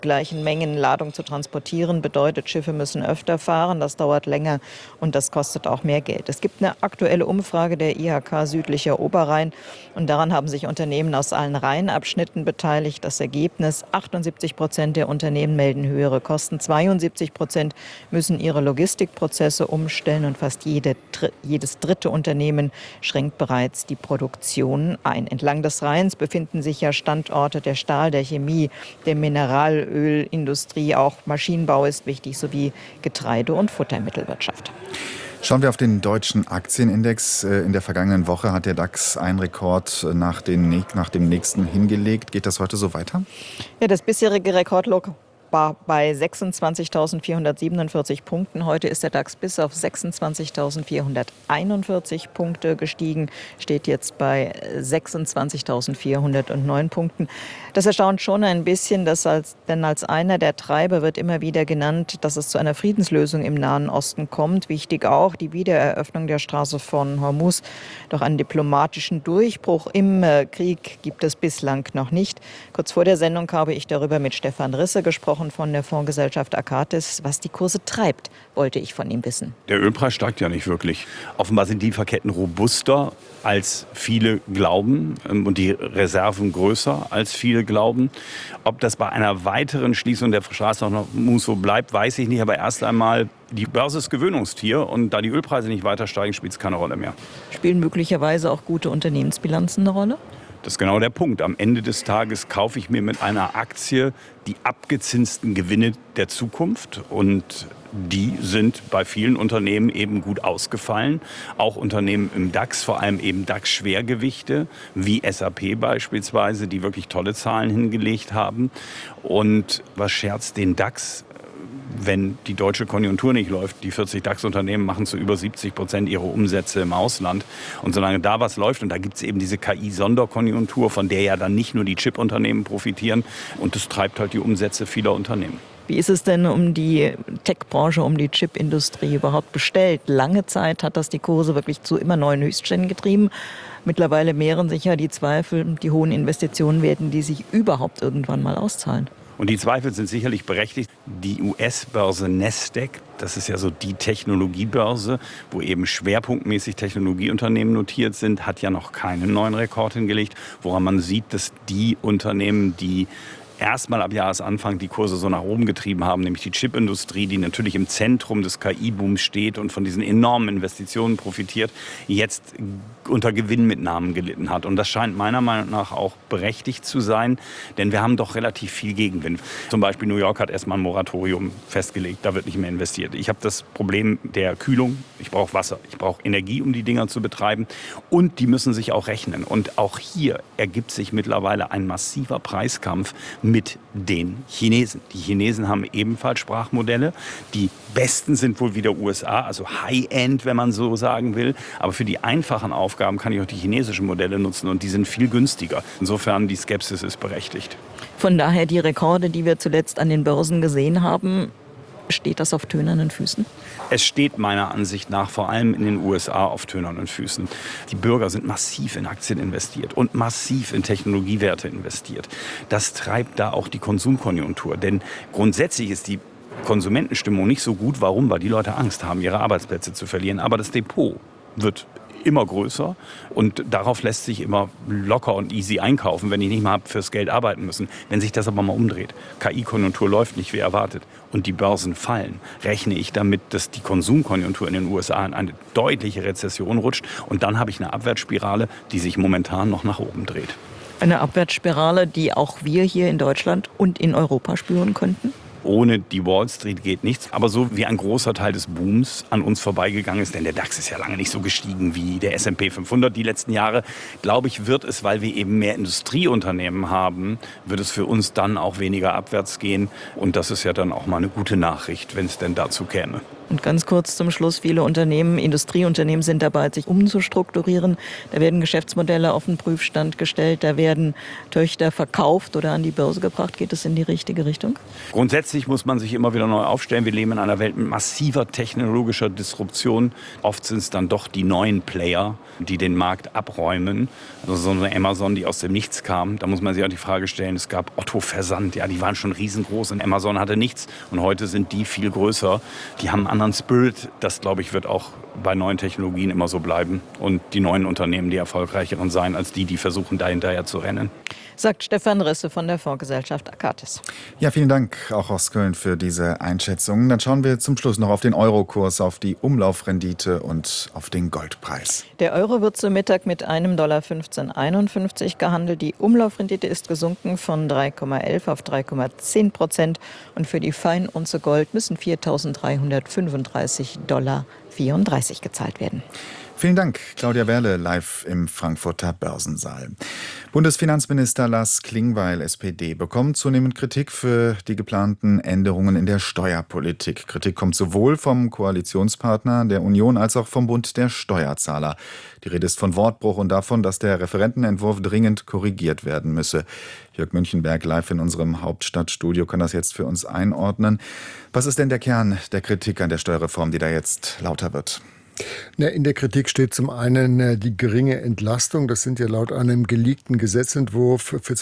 gleichen Mengen Ladung zu transportieren, bedeutet, Schiffe müssen öfter fahren, das dauert länger und das kostet auch mehr Geld. Es gibt eine aktuelle Umfrage der IHK Südlicher Oberrhein und daran haben sich Unternehmen aus allen Rheinabschnitten beteiligt. Das Ergebnis: 78% der Unternehmen melden höhere Kosten, 72% müssen ihre Logistikprozesse umstellen und fast jedes dritte Unternehmen schränkt bereits die Produktion ein. Entlang des Rheins befinden sich ja Standorte der Stahl-, der Chemie-, der Mineralölindustrie, auch Maschinenbau ist wichtig, sowie Getreide- und Futtermittelwirtschaft. Schauen wir auf den deutschen Aktienindex. In der vergangenen Woche hat der DAX einen Rekord nach dem nächsten hingelegt. Geht das heute so weiter? Ja, das bisherige Rekordloch war bei 26.447 Punkten. Heute ist der DAX bis auf 26.441 Punkte gestiegen, steht jetzt bei 26.409 Punkten. Das erstaunt schon ein bisschen, denn als einer der Treiber wird immer wieder genannt, dass es zu einer Friedenslösung im Nahen Osten kommt. Wichtig auch die Wiedereröffnung der Straße von Hormuz. Doch einen diplomatischen Durchbruch im Krieg gibt es bislang noch nicht. Kurz vor der Sendung habe ich darüber mit Stefan Risse gesprochen von der Fondsgesellschaft Akatis. Was die Kurse treibt, wollte ich von ihm wissen. Der Ölpreis steigt ja nicht wirklich. Offenbar sind die Lieferketten robuster, als viele glauben, und die Reserven größer, als viele glauben. Ob das bei einer weiteren Schließung der Straße noch so bleibt, weiß ich nicht. Aber erst einmal, die Börse ist Gewöhnungstier und da die Ölpreise nicht weiter steigen, spielt es keine Rolle mehr. Spielen möglicherweise auch gute Unternehmensbilanzen eine Rolle? Das ist genau der Punkt. Am Ende des Tages kaufe ich mir mit einer Aktie die abgezinsten Gewinne der Zukunft. Und die sind bei vielen Unternehmen eben gut ausgefallen. Auch Unternehmen im DAX, vor allem eben DAX-Schwergewichte, wie SAP beispielsweise, die wirklich tolle Zahlen hingelegt haben. Und was scherzt den DAX? Wenn die deutsche Konjunktur nicht läuft, die 40 DAX-Unternehmen machen zu über 70% ihre Umsätze im Ausland. Und solange da was läuft, und da gibt es eben diese KI-Sonderkonjunktur, von der ja dann nicht nur die Chip-Unternehmen profitieren, und das treibt halt die Umsätze vieler Unternehmen. Wie ist es denn um die Tech-Branche, um die Chip-Industrie überhaupt bestellt? Lange Zeit hat das die Kurse wirklich zu immer neuen Höchstständen getrieben. Mittlerweile mehren sich ja die Zweifel, die hohen Investitionen werden die sich überhaupt irgendwann mal auszahlen. Und die Zweifel sind sicherlich berechtigt. Die US-Börse Nasdaq, das ist ja so die Technologiebörse, wo eben schwerpunktmäßig Technologieunternehmen notiert sind, hat ja noch keinen neuen Rekord hingelegt, woran man sieht, dass die Unternehmen, die erstmal ab Jahresanfang die Kurse so nach oben getrieben haben, nämlich die Chipindustrie, die natürlich im Zentrum des KI-Booms steht und von diesen enormen Investitionen profitiert, jetzt unter Gewinnmitnahmen gelitten hat. Und das scheint meiner Meinung nach auch berechtigt zu sein, denn wir haben doch relativ viel Gegenwind. Zum Beispiel New York hat erstmal ein Moratorium festgelegt, da wird nicht mehr investiert. Ich habe das Problem der Kühlung, ich brauche Wasser, ich brauche Energie, um die Dinger zu betreiben, und die müssen sich auch rechnen. Und auch hier ergibt sich mittlerweile ein massiver Preiskampf mit den Chinesen. Die Chinesen haben ebenfalls Sprachmodelle. Die besten sind wohl wieder USA, also High-End, wenn man so sagen will. Aber für die einfachen Aufgaben kann ich auch die chinesischen Modelle nutzen und die sind viel günstiger. Insofern, die Skepsis ist berechtigt. Von daher die Rekorde, die wir zuletzt an den Börsen gesehen haben, steht das auf tönernen Füßen? Es steht meiner Ansicht nach vor allem in den USA auf tönernen Füßen. Die Bürger sind massiv in Aktien investiert und massiv in Technologiewerte investiert. Das treibt da auch die Konsumkonjunktur. Denn grundsätzlich ist die Konsumentenstimmung nicht so gut. Warum? Weil die Leute Angst haben, ihre Arbeitsplätze zu verlieren. Aber das Depot wird immer größer und darauf lässt sich immer locker und easy einkaufen, wenn ich nicht mal fürs Geld arbeiten müssen. Wenn sich das aber mal umdreht, KI-Konjunktur läuft nicht wie erwartet und die Börsen fallen, rechne ich damit, dass die Konsumkonjunktur in den USA in eine deutliche Rezession rutscht und dann habe ich eine Abwärtsspirale, die sich momentan noch nach oben dreht. Eine Abwärtsspirale, die auch wir hier in Deutschland und in Europa spüren könnten? Ohne die Wall Street geht nichts. Aber so wie ein großer Teil des Booms an uns vorbeigegangen ist, denn der DAX ist ja lange nicht so gestiegen wie der S&P 500 die letzten Jahre, glaube ich, wird es, weil wir eben mehr Industrieunternehmen haben, wird es für uns dann auch weniger abwärts gehen. Und das ist ja dann auch mal eine gute Nachricht, wenn es denn dazu käme. Und ganz kurz zum Schluss, viele Unternehmen, Industrieunternehmen sind dabei, sich umzustrukturieren. Da werden Geschäftsmodelle auf den Prüfstand gestellt, da werden Töchter verkauft oder an die Börse gebracht. Geht es in die richtige Richtung? Grundsätzlich muss man sich immer wieder neu aufstellen. Wir leben in einer Welt mit massiver technologischer Disruption. Oft sind es dann doch die neuen Player, die den Markt abräumen. Also so eine Amazon, die aus dem Nichts kam. Da muss man sich auch die Frage stellen, es gab Otto Versand, ja, die waren schon riesengroß und Amazon hatte nichts. Und heute sind die viel größer. Die haben einen anderen Spirit. Das, glaube ich, wird auch bei neuen Technologien immer so bleiben. Und die neuen Unternehmen, die erfolgreicheren sein, als die versuchen, da hinterher zu rennen. Sagt Stefan Risse von der Fondsgesellschaft Akatis. Ja, vielen Dank auch aus Köln für diese Einschätzungen. Dann schauen wir zum Schluss noch auf den Eurokurs, auf die Umlaufrendite und auf den Goldpreis. Der Euro wird zu Mittag mit einem $15,51 gehandelt. Die Umlaufrendite ist gesunken von 3,11 auf 3,10%. Und für die Feinunze Gold müssen $4.335,34 gezahlt werden. Vielen Dank, Claudia Werle, live im Frankfurter Börsensaal. Bundesfinanzminister Lars Klingbeil, SPD, bekommt zunehmend Kritik für die geplanten Änderungen in der Steuerpolitik. Kritik kommt sowohl vom Koalitionspartner der Union als auch vom Bund der Steuerzahler. Die Rede ist von Wortbruch und davon, dass der Referentenentwurf dringend korrigiert werden müsse. Jörg Münchenberg live in unserem Hauptstadtstudio kann das jetzt für uns einordnen. Was ist denn der Kern der Kritik an der Steuerreform, die da jetzt lauter wird? In der Kritik steht zum einen die geringe Entlastung. Das sind ja laut einem geleakten Gesetzentwurf für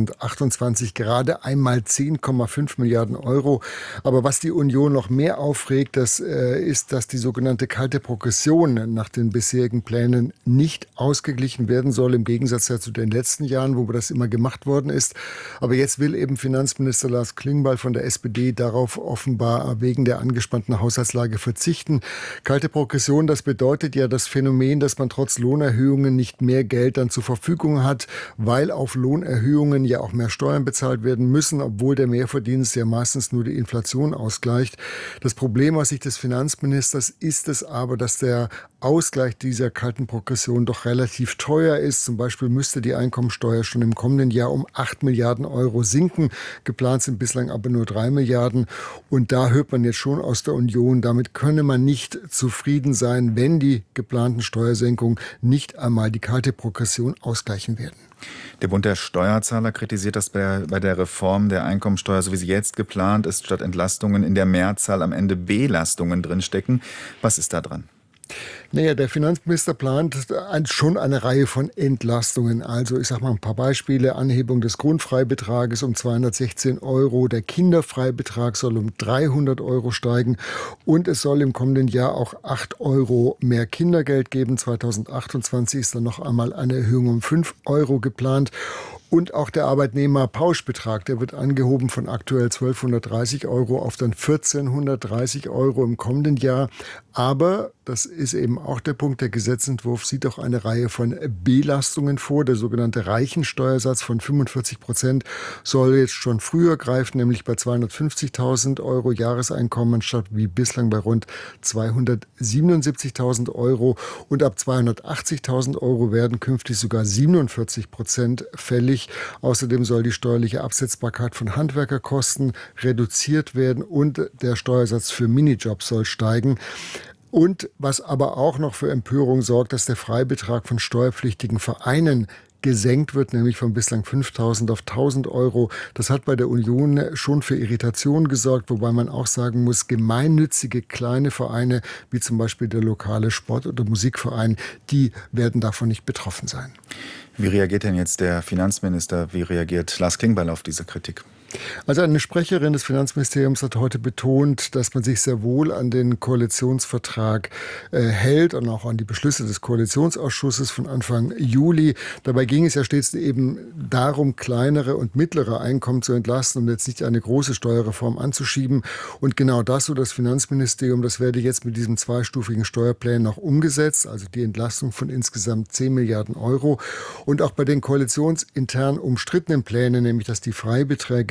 2028 gerade einmal 10,5 Milliarden Euro. Aber was die Union noch mehr aufregt, das ist, dass die sogenannte kalte Progression nach den bisherigen Plänen nicht ausgeglichen werden soll, im Gegensatz zu den letzten Jahren, wo das immer gemacht worden ist. Aber jetzt will eben Finanzminister Lars Klingbeil von der SPD darauf offenbar wegen der angespannten Haushaltslage verzichten. Kalte Progression, das bedeutet ja das Phänomen, dass man trotz Lohnerhöhungen nicht mehr Geld dann zur Verfügung hat, weil auf Lohnerhöhungen ja auch mehr Steuern bezahlt werden müssen, obwohl der Mehrverdienst ja meistens nur die Inflation ausgleicht. Das Problem aus Sicht des Finanzministers ist es aber, dass der Ausgleich dieser kalten Progression doch relativ teuer ist. Zum Beispiel müsste die Einkommensteuer schon im kommenden Jahr um 8 Milliarden Euro sinken. Geplant sind bislang aber nur 3 Milliarden. Und da hört man jetzt schon aus der Union, damit könne man nicht zufrieden sein, wenn die geplanten Steuersenkungen nicht einmal die kalte Progression ausgleichen werden. Der Bund der Steuerzahler kritisiert, dass bei der Reform der Einkommensteuer, so wie sie jetzt geplant ist, statt Entlastungen in der Mehrzahl am Ende Belastungen drinstecken. Was ist da dran? Der Finanzminister plant schon eine Reihe von Entlastungen. Also ich sage mal ein paar Beispiele. Anhebung des Grundfreibetrages um 216 Euro. Der Kinderfreibetrag soll um 300 Euro steigen. Und es soll im kommenden Jahr auch 8 Euro mehr Kindergeld geben. 2028 ist dann noch einmal eine Erhöhung um 5 Euro geplant. Und auch der Arbeitnehmerpauschbetrag, der wird angehoben von aktuell 1.230 Euro auf dann 1.430 Euro im kommenden Jahr. Aber, das ist eben auch der Punkt, der Gesetzentwurf sieht auch eine Reihe von Belastungen vor. Der sogenannte Reichensteuersatz von 45% soll jetzt schon früher greifen, nämlich bei 250.000 Euro Jahreseinkommen statt wie bislang bei rund 277.000 Euro. Und ab 280.000 Euro werden künftig sogar 47% fällig. Außerdem soll die steuerliche Absetzbarkeit von Handwerkerkosten reduziert werden und der Steuersatz für Minijobs soll steigen. Und was aber auch noch für Empörung sorgt, dass der Freibetrag von steuerpflichtigen Vereinen gesenkt wird, nämlich von bislang 5.000 auf 1.000 Euro. Das hat bei der Union schon für Irritation gesorgt, wobei man auch sagen muss, gemeinnützige kleine Vereine, wie zum Beispiel der lokale Sport- oder Musikverein, die werden davon nicht betroffen sein. Wie reagiert denn jetzt der Finanzminister? Wie reagiert Lars Klingbeil auf diese Kritik? Also eine Sprecherin des Finanzministeriums hat heute betont, dass man sich sehr wohl an den Koalitionsvertrag hält und auch an die Beschlüsse des Koalitionsausschusses von Anfang Juli. Dabei ging es ja stets eben darum, kleinere und mittlere Einkommen zu entlasten und jetzt nicht eine große Steuerreform anzuschieben. Und genau das, so das Finanzministerium, das werde jetzt mit diesem zweistufigen Steuerplan noch umgesetzt, also die Entlastung von insgesamt 10 Milliarden Euro. Und auch bei den koalitionsintern umstrittenen Plänen, nämlich dass die Freibeträge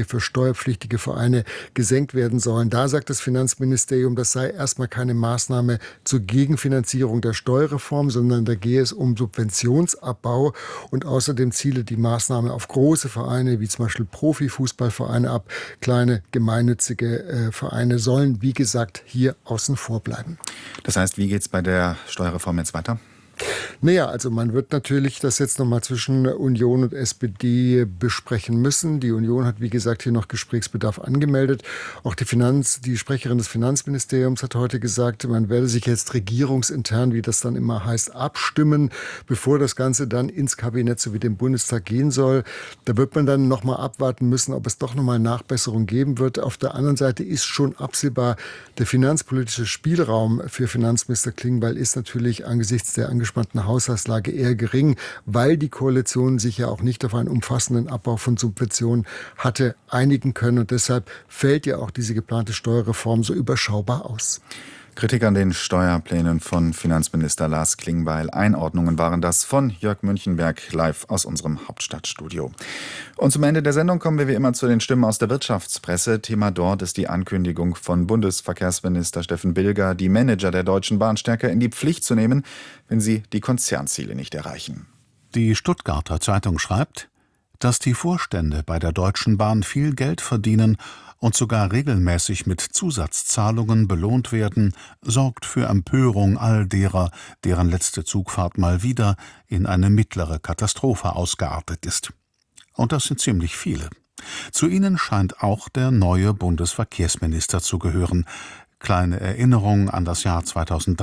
für steuerpflichtige Vereine gesenkt werden sollen. Da sagt das Finanzministerium, das sei erstmal keine Maßnahme zur Gegenfinanzierung der Steuerreform, sondern da gehe es um Subventionsabbau und außerdem ziele die Maßnahme auf große Vereine wie zum Beispiel Profifußballvereine ab. Kleine gemeinnützige Vereine sollen, wie gesagt, hier außen vor bleiben. Das heißt, wie geht es bei der Steuerreform jetzt weiter? Naja, also man wird natürlich das jetzt nochmal zwischen Union und SPD besprechen müssen. Die Union hat, wie gesagt, hier noch Gesprächsbedarf angemeldet. Auch die Sprecherin des Finanzministeriums hat heute gesagt, man werde sich jetzt regierungsintern, wie das dann immer heißt, abstimmen, bevor das Ganze dann ins Kabinett sowie dem Bundestag gehen soll. Da wird man dann nochmal abwarten müssen, ob es doch nochmal Nachbesserungen geben wird. Auf der anderen Seite ist schon absehbar, der finanzpolitische Spielraum für Finanzminister Klingbeil ist natürlich angesichts der angespannten Haushaltslage eher gering, weil die Koalition sich ja auch nicht auf einen umfassenden Abbau von Subventionen hatte einigen können. Und deshalb fällt ja auch diese geplante Steuerreform so überschaubar aus. Kritik an den Steuerplänen von Finanzminister Lars Klingbeil. Einordnungen waren das von Jörg Münchenberg live aus unserem Hauptstadtstudio. Und zum Ende der Sendung kommen wir wie immer zu den Stimmen aus der Wirtschaftspresse. Thema dort ist die Ankündigung von Bundesverkehrsminister Steffen Bilger, die Manager der Deutschen Bahn stärker in die Pflicht zu nehmen, wenn sie die Konzernziele nicht erreichen. Die Stuttgarter Zeitung schreibt, dass die Vorstände bei der Deutschen Bahn viel Geld verdienen und sogar regelmäßig mit Zusatzzahlungen belohnt werden, sorgt für Empörung all derer, deren letzte Zugfahrt mal wieder in eine mittlere Katastrophe ausgeartet ist. Und das sind ziemlich viele. Zu ihnen scheint auch der neue Bundesverkehrsminister zu gehören. Kleine Erinnerung an das Jahr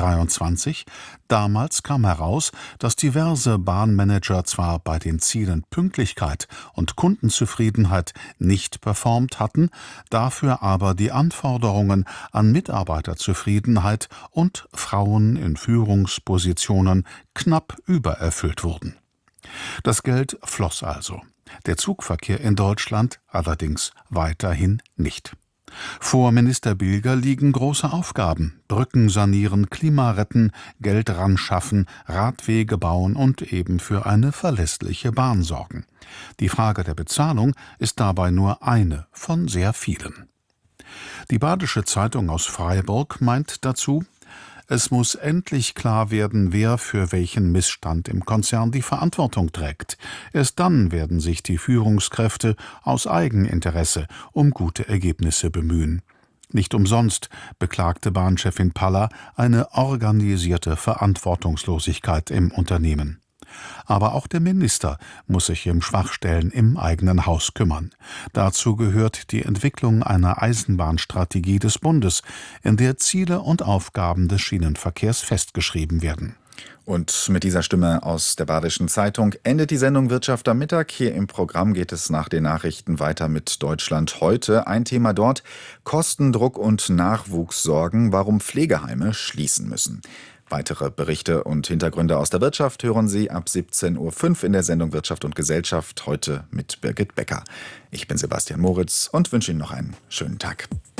2023. Damals kam heraus, dass diverse Bahnmanager zwar bei den Zielen Pünktlichkeit und Kundenzufriedenheit nicht performt hatten, dafür aber die Anforderungen an Mitarbeiterzufriedenheit und Frauen in Führungspositionen knapp übererfüllt wurden. Das Geld floss also. Der Zugverkehr in Deutschland allerdings weiterhin nicht. Vor Minister Bilger liegen große Aufgaben: Brücken sanieren, Klima retten, Geld ranschaffen, Radwege bauen und eben für eine verlässliche Bahn sorgen. Die Frage der Bezahlung ist dabei nur eine von sehr vielen. Die Badische Zeitung aus Freiburg meint dazu: Es muss endlich klar werden, wer für welchen Missstand im Konzern die Verantwortung trägt. Erst dann werden sich die Führungskräfte aus Eigeninteresse um gute Ergebnisse bemühen. Nicht umsonst beklagte Bahnchefin Paller eine organisierte Verantwortungslosigkeit im Unternehmen. Aber auch der Minister muss sich um Schwachstellen im eigenen Haus kümmern. Dazu gehört die Entwicklung einer Eisenbahnstrategie des Bundes, in der Ziele und Aufgaben des Schienenverkehrs festgeschrieben werden. Und mit dieser Stimme aus der Badischen Zeitung endet die Sendung Wirtschaft am Mittag. Hier im Programm geht es nach den Nachrichten weiter mit Deutschland heute. Ein Thema dort: Kostendruck und Nachwuchssorgen, warum Pflegeheime schließen müssen. Weitere Berichte und Hintergründe aus der Wirtschaft hören Sie ab 17:05 Uhr in der Sendung Wirtschaft und Gesellschaft, heute mit Birgit Becker. Ich bin Sebastian Moritz und wünsche Ihnen noch einen schönen Tag.